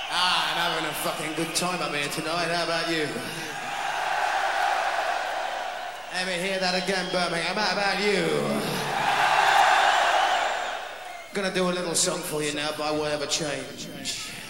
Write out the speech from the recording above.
I'm having a fucking good time up here tonight. How about you? Let me hear that again, Birmingham. How about you? Gonna do a little song for you now by way of a change.